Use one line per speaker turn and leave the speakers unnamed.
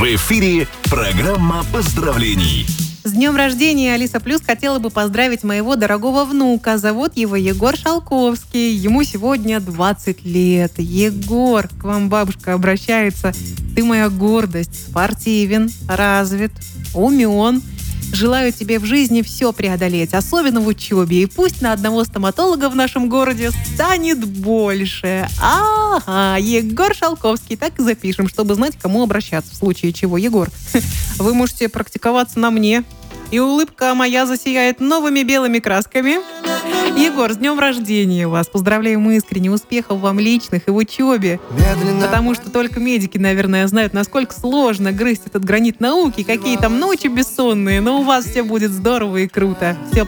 В эфире программа поздравлений.
С днем рождения, Алиса Плюс хотела бы поздравить моего дорогого внука. Зовут его Егор Шалковский. Ему сегодня 20 лет. Егор, к вам бабушка обращается. Ты моя гордость. Спортивен, развит, умен. Желаю тебе в жизни все преодолеть, особенно в учебе. И пусть на одного стоматолога в нашем городе станет больше. Ага, Егор Шалковский. Так и запишем, чтобы знать, к кому обращаться в случае чего. Егор, вы можете практиковаться на мне. И улыбка моя засияет новыми белыми красками. Егор, с днем рождения вас. Поздравляем искренне. Успехов вам личных и в учебе. Потому что только медики, наверное, знают, насколько сложно грызть этот гранит науки, какие там ночи бессонные. Но у вас все будет здорово и круто. Все